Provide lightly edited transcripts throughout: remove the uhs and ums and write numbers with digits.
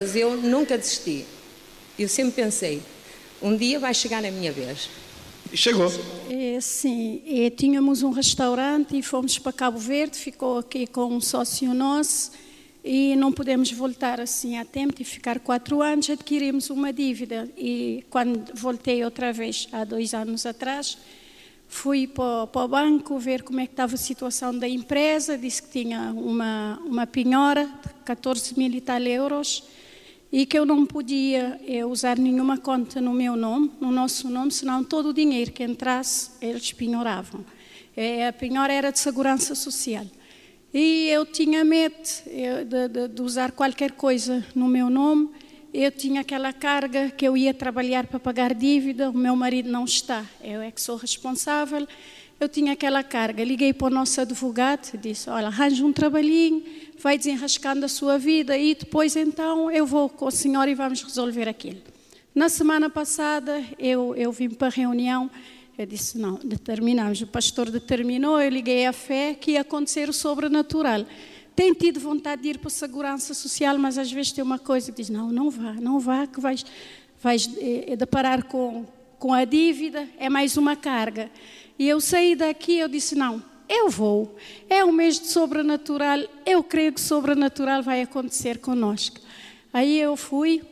mas eu nunca desisti. Eu sempre pensei, um dia vai chegar a minha vez. E chegou. Sim, tínhamos um restaurante e fomos para Cabo Verde, ficou aqui com um sócio nosso e não pudemos voltar assim a tempo de ficar 4 anos, adquirimos uma dívida e quando voltei outra vez, há 2 anos atrás, fui para o banco ver como é que estava a situação da empresa, disse que tinha uma penhora de 14 mil e tal euros, e que eu não podia usar nenhuma conta no meu nome, no nosso nome, senão todo o dinheiro que entrasse, eles penhoravam. A penhora era de segurança social. E eu tinha medo de usar qualquer coisa no meu nome, eu tinha aquela carga que eu ia trabalhar para pagar dívida, o meu marido não está, eu é que sou responsável. Eu tinha aquela carga, liguei para o nosso advogado, disse, olha, arranja um trabalhinho, vai desenrascando a sua vida e depois então eu vou com a senhora e vamos resolver aquilo. Na semana passada eu vim para a reunião, eu disse, não, determinamos, o pastor determinou, eu liguei a fé que ia acontecer o sobrenatural. Tenho tido vontade de ir para a segurança social, mas às vezes tem uma coisa que diz, não vá, que vais deparar com a dívida, é mais uma carga. E eu saí daqui, eu disse, não, eu vou. É um mês de sobrenatural, eu creio que sobrenatural vai acontecer conosco. Aí eu fui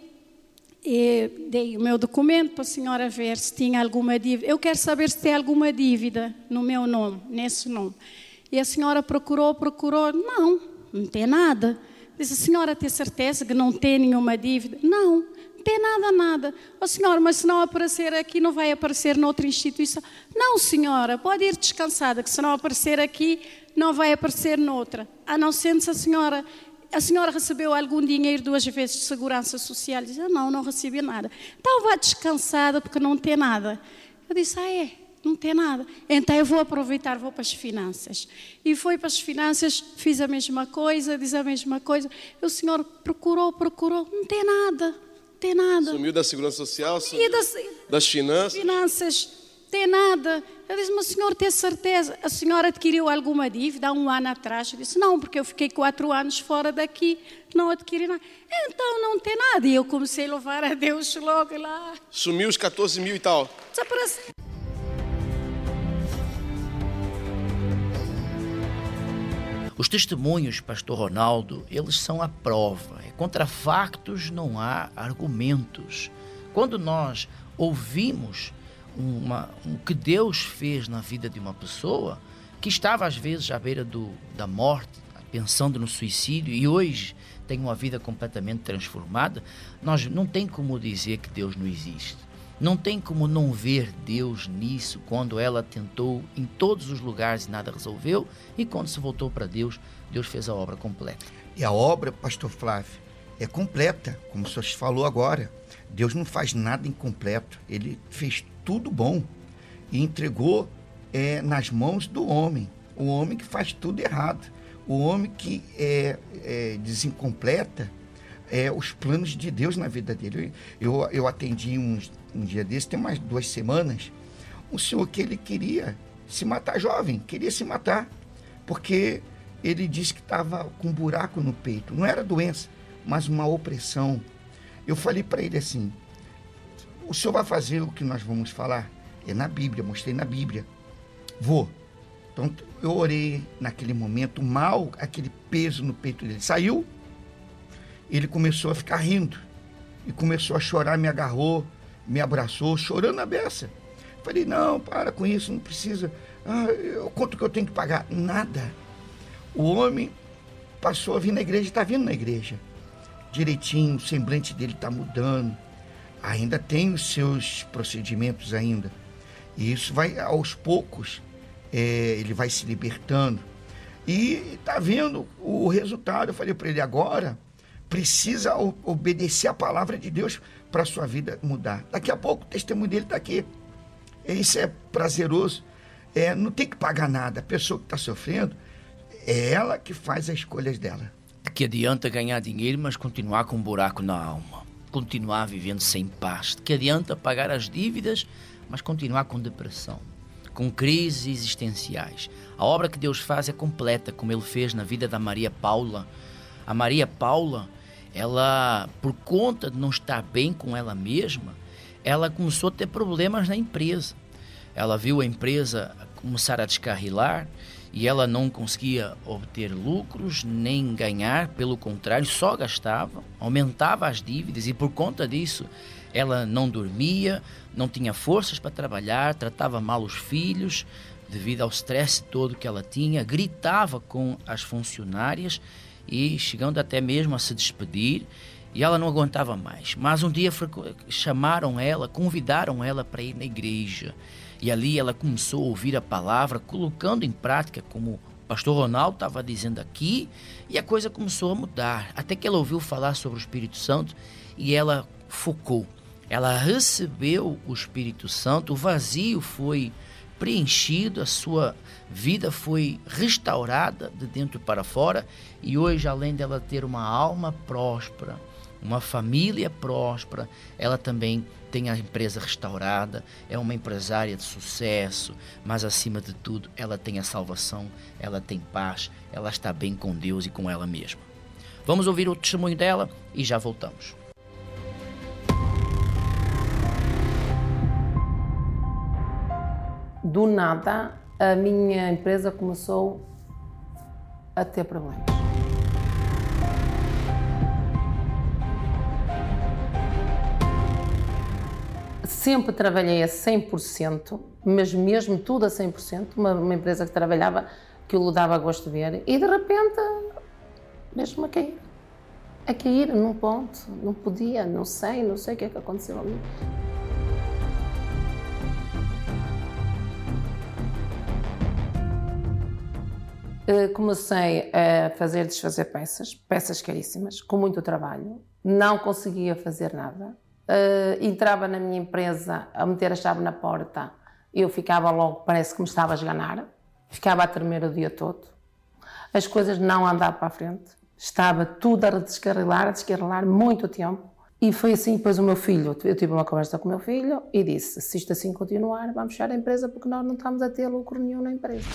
e dei o meu documento para a senhora ver se tinha alguma dívida. Eu quero saber se tem alguma dívida no meu nome, nesse nome. E a senhora procurou, não tem nada. Disse, a senhora tem certeza que não tem nenhuma dívida? Não tem nada. Senhora, mas se não aparecer aqui, não vai aparecer noutra instituição? Não, senhora, pode ir descansada, que se não aparecer aqui, não vai aparecer noutra. A não ser se a senhora recebeu algum dinheiro 2 vezes de segurança social. Diz, não recebi nada. Então vá descansada, porque não tem nada. Eu disse, não tem nada. Então eu vou aproveitar, vou para as finanças. E fui para as finanças, fiz a mesma coisa, diz a mesma coisa. E o senhor procurou, não tem nada. Sumiu da segurança social, sumiu das finanças. Tem nada. Eu disse, mas o senhor tem certeza? A senhora adquiriu alguma dívida há 1 ano atrás? Eu disse, não, porque eu fiquei 4 anos fora daqui, não adquiri nada. Então não tem nada. E eu comecei a louvar a Deus logo lá. Sumiu os 14 mil e tal. Desapareceu. Os testemunhos, pastor Ronaldo, eles são a prova. Contra factos não há argumentos. Quando nós ouvimos o que Deus fez na vida de uma pessoa que estava às vezes à beira da morte, pensando no suicídio, e hoje tem uma vida completamente transformada, nós não tem como dizer que Deus não existe. Não tem como não ver Deus nisso, quando ela tentou em todos os lugares e nada resolveu, e quando se voltou para Deus, Deus fez a obra completa. E a obra, pastor Flávio, é completa, como o senhor falou agora. Deus não faz nada incompleto, ele fez tudo bom e entregou nas mãos do homem, o homem que faz tudo errado, o homem que desincompleta os planos de Deus na vida dele. Eu atendi um dia desse, tem mais 2 semanas, um senhor que ele queria se matar, jovem, queria se matar, porque ele disse que estava com um buraco no peito, não era doença, mas uma opressão. Eu falei para ele assim, o senhor vai fazer o que nós vamos falar? É na Bíblia, mostrei na Bíblia. Vou. Então eu orei naquele momento, mal, aquele peso no peito dele saiu, ele começou a ficar rindo, e começou a chorar, me agarrou, me abraçou, chorando a beça. Falei, não, para com isso, não precisa. Quanto que eu tenho que pagar? Nada. O homem passou a vir na igreja, está vindo na igreja. Direitinho, o semblante dele está mudando. Ainda tem os seus procedimentos ainda. E isso vai, aos poucos, ele vai se libertando. E está vendo o resultado. Eu falei para ele, agora precisa obedecer a palavra de Deus para a sua vida mudar. Daqui a pouco o testemunho dele está aqui. Isso é prazeroso. Não tem que pagar nada. A pessoa que está sofrendo, é ela que faz as escolhas dela. Que adianta ganhar dinheiro, mas continuar com um buraco na alma. Continuar vivendo sem paz. Que adianta pagar as dívidas, mas continuar com depressão, com crises existenciais. A obra que Deus faz é completa, como Ele fez na vida da Maria Paula. A Maria Paula, ela, por conta de não estar bem com ela mesma, ela começou a ter problemas na empresa. Ela viu a empresa começar a descarrilar e ela não conseguia obter lucros nem ganhar, pelo contrário, só gastava, aumentava as dívidas e por conta disso ela não dormia, não tinha forças para trabalhar, tratava mal os filhos devido ao stress todo que ela tinha, gritava com as funcionárias e chegando até mesmo a se despedir, e ela não aguentava mais. Mas um dia chamaram ela, convidaram ela para ir na igreja, e ali ela começou a ouvir a palavra, colocando em prática, como o pastor Ronaldo estava dizendo aqui, e a coisa começou a mudar, até que ela ouviu falar sobre o Espírito Santo, e ela focou, ela recebeu o Espírito Santo, o vazio foi preenchido, a sua vida foi restaurada de dentro para fora, e hoje, além dela ter uma alma próspera, uma família próspera, ela também tem a empresa restaurada, é uma empresária de sucesso, mas acima de tudo ela tem a salvação, ela tem paz, ela está bem com Deus e com ela mesma. Vamos ouvir o testemunho dela e já voltamos. Do nada, a minha empresa começou a ter problemas. Sempre trabalhei a 100%, mas mesmo tudo a 100%, uma empresa que trabalhava, que eu lhe dava gosto de ver, e de repente, mesmo a cair num ponto, não podia, não sei o que é que aconteceu ali. Comecei a fazer desfazer peças caríssimas, com muito trabalho, não conseguia fazer nada. Entrava na minha empresa a meter a chave na porta, eu ficava logo, parece que me estava a esganar, ficava a tremer o dia todo, as coisas não andavam para a frente, estava tudo a descarrilar muito tempo, e foi assim. Depois o meu filho, eu tive uma conversa com o meu filho e disse: se isto assim continuar, vamos fechar a empresa porque nós não estamos a ter lucro nenhum na empresa.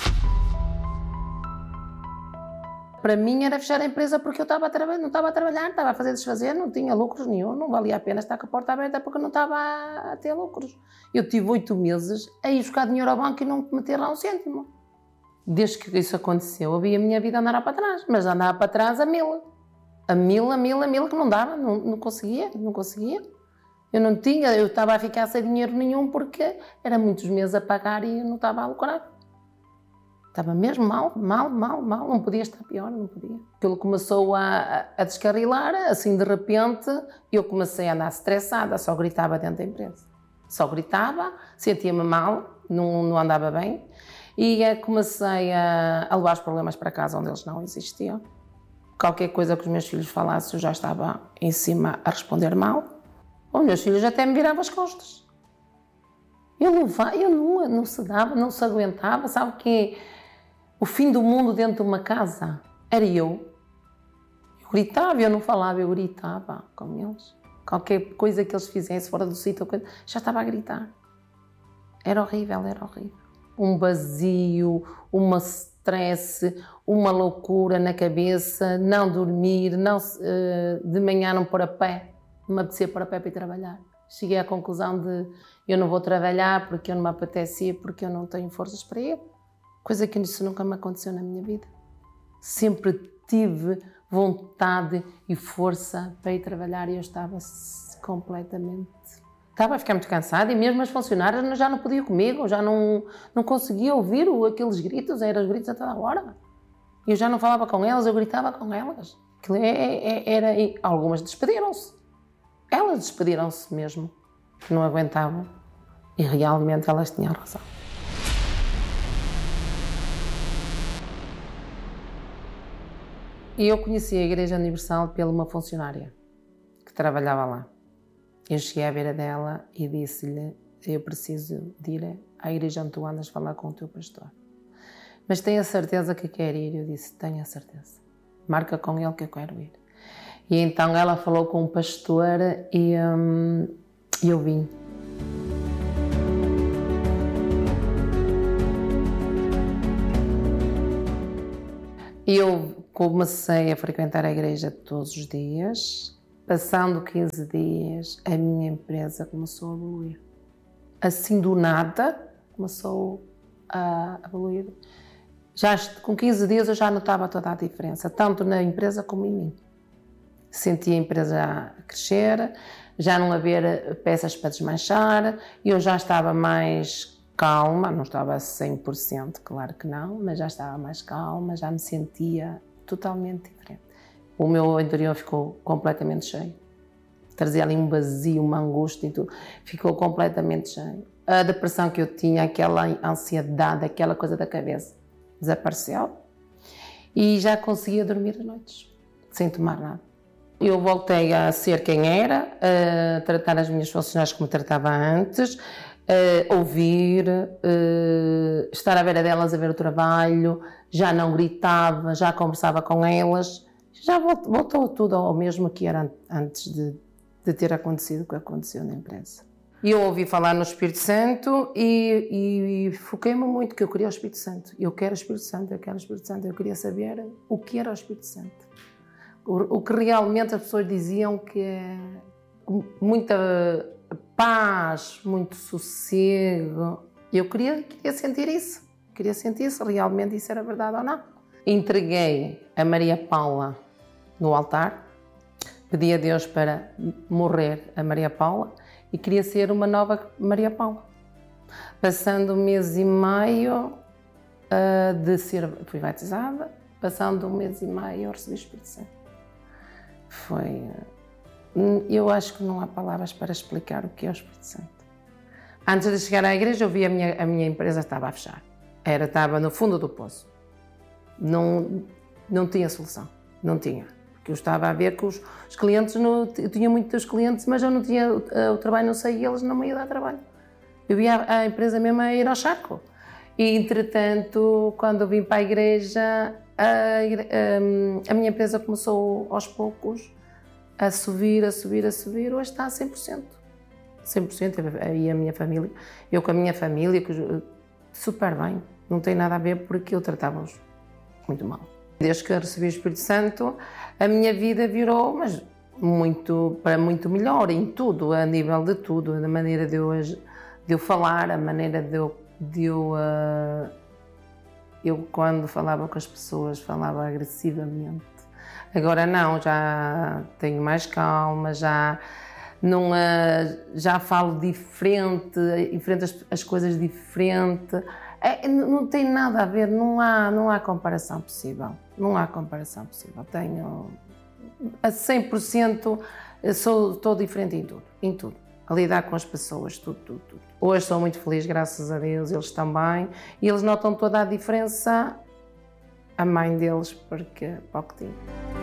Para mim era fechar a empresa porque eu estava a trabalhar, não estava a trabalhar, estava a fazer desfazer, não tinha lucros nenhum, não valia a pena estar com a porta aberta porque não estava a ter lucros. Eu tive 8 meses a ir buscar dinheiro ao banco e não meter lá um cêntimo. Desde que isso aconteceu, eu vi a minha vida andar para trás, mas andava para trás a mil, que não dava, não conseguia. Eu estava a ficar sem dinheiro nenhum porque era muitos meses a pagar e eu não estava a lucrar. Estava mesmo mal, não podia estar pior, não podia. Aquilo começou a descarrilar, assim de repente eu comecei a andar estressada, só gritava dentro da empresa. Só gritava, sentia-me mal, não andava bem, e comecei a levar os problemas para casa onde eles não existiam. Qualquer coisa que os meus filhos falassem eu já estava em cima a responder mal. Os meus filhos até me viravam as costas. Eu não se dava, não se aguentava, sabe que o fim do mundo dentro de uma casa era eu. Eu gritava, eu não falava, eu gritava com eles. Qualquer coisa que eles fizessem fora do sítio, já estava a gritar. Era horrível. Um vazio, uma stress, uma loucura na cabeça, não dormir, de manhã não pôr a pé, não me apetecia pôr a pé para ir trabalhar. Cheguei à conclusão de eu não vou trabalhar porque eu não me apetecia, porque eu não tenho forças para ir. Coisa que isso nunca me aconteceu na minha vida. Sempre tive vontade e força para ir trabalhar e eu estava completamente... Estava a ficar muito cansada e mesmo as funcionárias já não podiam comigo, já não conseguia ouvir aqueles gritos, eram os gritos a toda hora. Eu já não falava com elas, eu gritava com elas. Algumas despediram-se. Elas despediram-se mesmo, que não aguentavam. E realmente elas tinham razão. E eu conheci a Igreja Universal pela uma funcionária que trabalhava lá. Eu cheguei à beira dela e disse-lhe: eu preciso de ir à igreja onde tu andas falar com o teu pastor. Mas tenho a certeza que quer ir? Eu disse: tenho a certeza. Marca com ele que eu quero ir. E então ela falou com o pastor e eu vim. Eu comecei a frequentar a igreja todos os dias Passando 15 dias, a minha empresa começou a evoluir. Assim do nada, começou a evoluir. Já com 15 dias eu já notava toda a diferença, tanto na empresa como em mim. Sentia a empresa a crescer, já não haver peças para desmanchar, eu já estava mais calma, não estava a 100%, claro que não, mas já estava mais calma, já me sentia totalmente diferente. O meu interior ficou completamente cheio. Trazia ali um vazio, uma angústia e tudo. Ficou completamente cheio. A depressão que eu tinha, aquela ansiedade, aquela coisa da cabeça, desapareceu. E já conseguia dormir as noites, sem tomar nada. Eu voltei a ser quem era, a tratar as minhas funcionárias como tratava antes, ouvir, estar à beira delas a ver o trabalho, já não gritava, já conversava com elas. Já voltou tudo ao mesmo que era antes de ter acontecido o que aconteceu na empresa. E eu ouvi falar no Espírito Santo e foquei-me muito que eu queria o Espírito Santo. Eu quero o Espírito Santo, eu quero o Espírito Santo. Eu queria saber o que era o Espírito Santo. O que realmente as pessoas diziam que é muita paz, muito sossego. Eu queria sentir isso. Queria sentir se realmente isso era verdade ou não. Entreguei a Maria Paula no altar, pedi a Deus para morrer a Maria Paula e queria ser uma nova Maria Paula. Passando 1 mês e meio fui batizada, passando 1 mês e meio eu recebi o Espírito Santo. Eu acho que não há palavras para explicar o que é o Espírito Santo. Antes de chegar à igreja eu vi a minha empresa estava a fechar. Estava no fundo do poço. Não tinha solução, não tinha. Porque eu estava a ver que os clientes, eu tinha muitos clientes, mas eu não tinha, o trabalho não saía e eles não me iam dar trabalho. Eu via a empresa mesmo a ir ao charco. E, entretanto, quando eu vim para a igreja, a minha empresa começou aos poucos a subir. Hoje está a 100%. 100%. E a minha família, eu com a minha família, super bem. Não tem nada a ver porque eu tratava-os muito mal. Desde que eu recebi o Espírito Santo, a minha vida virou, mas para muito melhor em tudo, a nível de tudo, da maneira de eu falar, a maneira de eu quando falava com as pessoas falava agressivamente. Agora não, já tenho mais calma, já falo diferente, enfrento as coisas diferente. Não tem nada a ver, não há comparação possível. Não há comparação possível. Tenho a 100%, estou diferente em tudo. A lidar com as pessoas, tudo. Hoje sou muito feliz, graças a Deus, eles também. E eles notam toda a diferença, a mãe deles, porque pouco tempo.